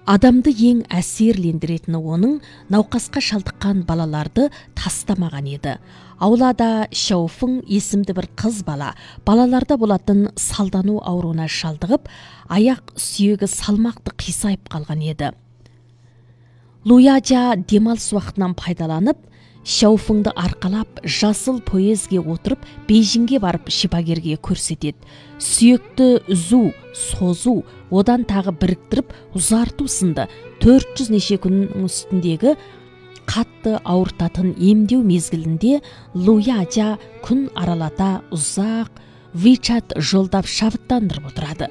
Адамды ең әсерлендіретіні оның науқасқа шалдыққан балаларды тастамаған еді. Аулада Шауфың есімді бір қыз балаларда болатын салдану ауруына шалдығып, аяқ сүйегі салмақты қисайып қалған еді. Луяжа демалыс уақытынан пайдаланып, Шауфыңды арқалап, жасыл поезге отырып, Бейжіңге барып шипагерге көрсетеді. Сүйекті үзу, созу, одан тағы біріктіріп, ұзарту сынды 400 неше күннің үстіндегі қатты ауыртатын емдеу мезгілінде Луяжа күн аралата ұзақ WeChat жолдап шабыттандырып отырады.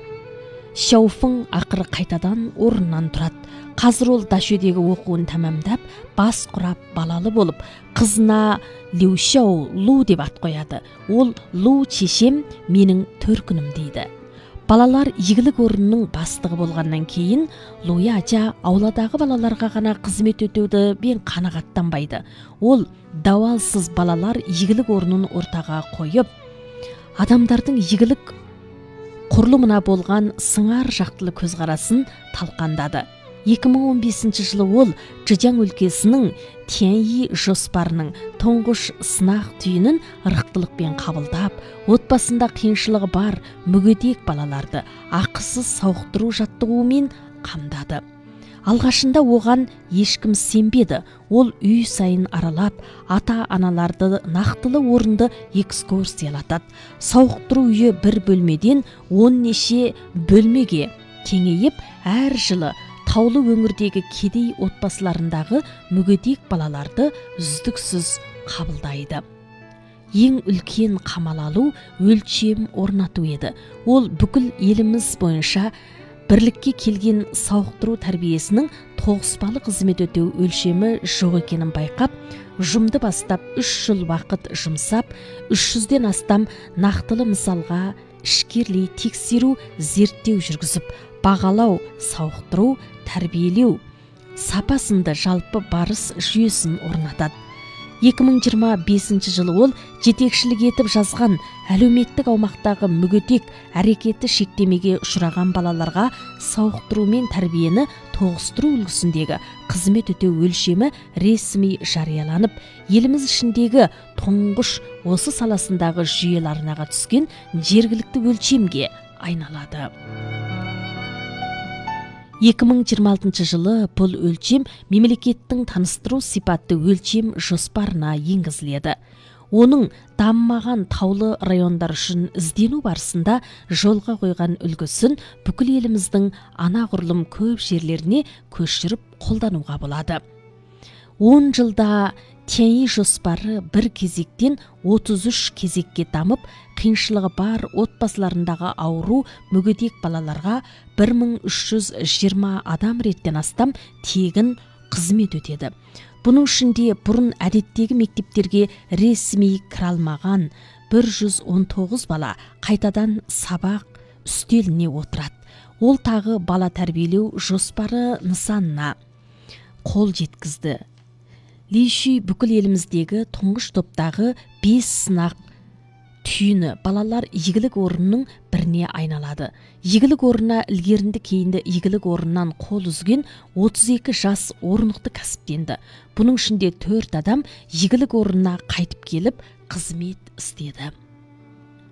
Шауфың ақыры қайтадан орнынан тұрады. Қазір ол Дашөдегі оқуын тәмамдап, бас құрап балалы болып, қызына Лю Шау Лу деп ат қояды. Ол Лу шешем менің төркінім дейді. Балалар игілік орнының бастығы болғаннан кейін, Луяжа ауладағы балаларға ғана қызмет өтеуді бен қанағаттанбайды. Ол дауалсыз балалар игілік орнын ортаға қойып, адамдардың игілік құрылымына болған сыңар жақтылы көзқарасын талқандады. 2015 жылы ол Чжэцзян өлкесінің Тяньи жоспарының тұңғыш сынақ түйінін ырықтылықпен қабылдап, отбасында қиыншылығы бар мүгедек балаларды ақысыз сауықтыру жаттығуымен қамдады. Алғашында оған ешкім сенбеді. Ол үй сайын аралап, ата-аналарды нақтылы орынды экскурсиялатады. Сауықтыру үйі бір бөлмеден 10 неше бөлмеге кеңейіп, әр жылы таулы өңірдегі кедей отбасыларындағы мүгедек балаларды үздіксіз қабылдайды. Ең үлкен қамал алу өлшем орнату еді. Ол бүкіл еліміз бойынша бірлікке келген сауықтыру тәрбиесінің тоғыспалы қызмет өтеу өлшемі жоқ екенін байқап, жұмды бастап 3 жыл уақыт жұмсап, 300-ден астам нақтылы мысалға ішкерлей тексеру, зерттеу жүргізіп, бағалау, сауықтыру, тәрбиелеу сапасында жалпы барыс жүйесін орнатады. 2025 жылы ол жетекшілік етіп жазған әлеуметтік аумақтағы мүгедек әрекеті шектемеге ұшыраған балаларға сауықтыру мен тәрбиені тоғыстыру үлгісіндегі қызмет өтеу өлшемі ресми жарияланып, еліміз ішіндегі тұңғыш осы саласындағы жүйелі арнаға түскен жергілікті өлшемге айналады. 2026 жылы бұл өлшем мемлекеттің таныстыру сипатты өлшем жоспарына енгізіледі. Оның дамымаған таулы райондар үшін іздену барысында жолға қойған үлгісін бүкіл еліміздің анағұрлым көп жерлеріне көшіріп қолдануға болады. 10 жылда Тяньи жоспары бір кезектен 33 кезекке дамып, қиыншылығы бар отбасыларындағы ауру мүгедек балаларға 1320 адам реттен астам тегін қызмет өтеді. Бұның ішінде бұрын әдеттегі мектептерге ресми кіре алмаған 119 бала қайтадан сабақ үстеліне отырады. Ол тағы бала тәрбиелеу жоспары нысанына қол жеткізді. Лиши бүкіл еліміздегі тұңғыш топтағы 5 сынақ түйіні балалар игілік орнының біріне айналады. Игілік орнына ілгерінді кейінді игілік орнынан қол үзген 32 жас орнықты кәсіптенді. Бұның ішінде 4 адам игілік орнына қайтып келіп қызмет істеді.